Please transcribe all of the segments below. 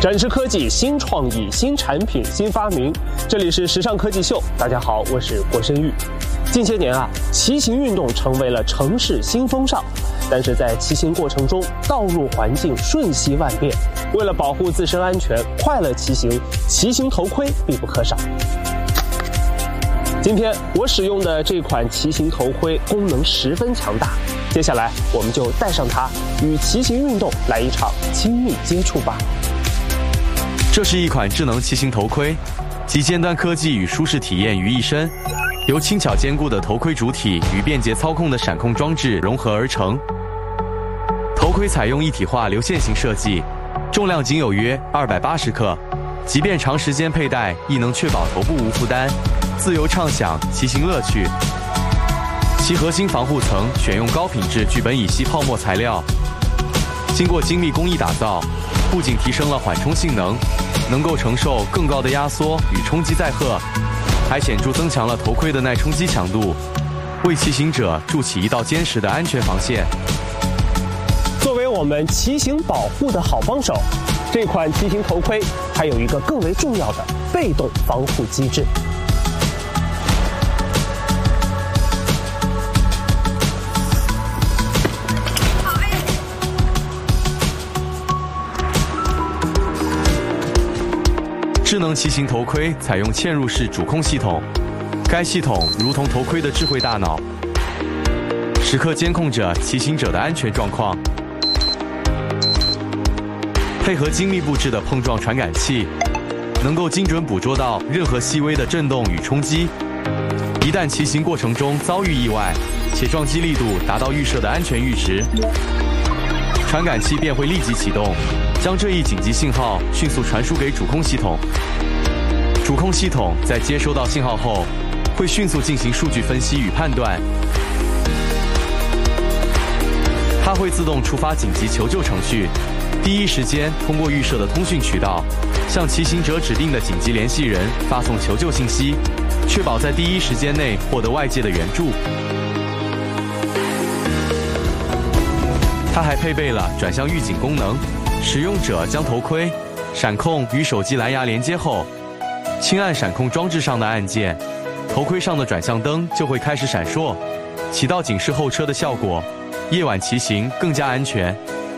展示科技新创意、新产品、新发明。这里是时尚科技秀，大家好，我是郭申玉。近些年骑行运动成为了城市新风尚，但是在骑行过程中，道路环境瞬息万变。为了保护自身安全，快乐骑行，骑行头盔必不可少。今天我使用的这款骑行头盔功能十分强大，接下来我们就戴上它，与骑行运动来一场亲密接触吧。 这是一款智能骑行头盔，集尖端科技与舒适体验于一身，由轻巧坚固的头盔主体与便捷操控的闪控装置融合而成。头盔采用一体化流线型设计，重量仅有约280克，即便长时间佩戴，亦能确保头部无负担，自由畅享骑行乐趣。其核心防护层选用高品质聚苯乙烯泡沫材料，经过精密工艺打造，不仅提升了缓冲性能，能够承受更高的压缩与冲击载荷，还显著增强了头盔的耐冲击强度，为骑行者筑起一道坚实的安全防线。 作为我们骑行保护的好帮手，这款骑行头盔还有一个更为重要的被动防护机制。 智能骑行头盔采用嵌入式主控系统，该系统如同头盔的智慧大脑，时刻监控着骑行者的安全状况。配合精密布置的碰撞传感器，能够精准捕捉到任何细微的震动与冲击。一旦骑行过程中遭遇意外，且撞击力度达到预设的安全阈值，传感器便会立即启动，将这一紧急信号迅速传输给主控系统。主控系统在接收到信号后，会迅速进行数据分析与判断。它会自动触发紧急求救程序，第一时间通过预设的通讯渠道，向骑行者指定的紧急联系人发送求救信息，确保在第一时间内获得外界的援助。它还配备了转向预警功能，使用者将头盔、闪控与手机蓝牙连接后，轻按闪控装置上的按键，头盔上的转向灯就会开始闪烁，起到警示后车的效果，夜晚骑行更加安全。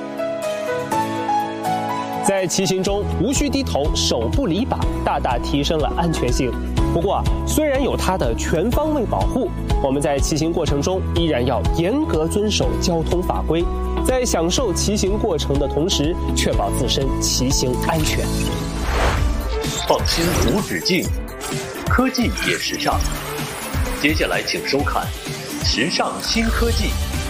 在骑行中无需低头，手不离把，大大提升了安全性。不过虽然有它的全方位保护，我们在骑行过程中依然要严格遵守交通法规，在享受骑行过程的同时，确保自身骑行安全。 创新无止境，科技也时尚。接下来请收看时尚新科技。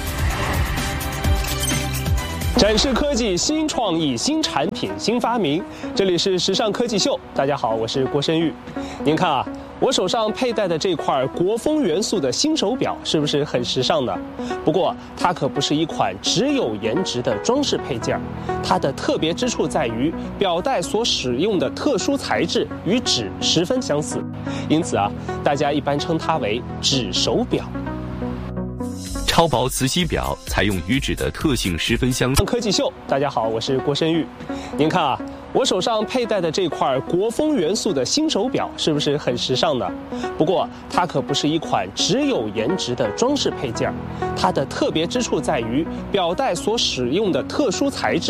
展示科技新创意、新产品、新发明。这里是时尚科技秀，大家好，我是郭申玉。您看我手上佩戴的这块国风元素的新手表是不是很时尚呢？不过它可不是一款只有颜值的装饰配件，它的特别之处在于表带所使用的特殊材质与纸十分相似，因此大家一般称它为纸手表。 超薄磁吸表采用与纸的特性十分相似。 科技秀，大家好，我是郭申玉。您看我手上佩戴的这块国风元素的新手表是不是很时尚呢？不过它可不是一款只有颜值的装饰配件，它的特别之处在于表带所使用的特殊材质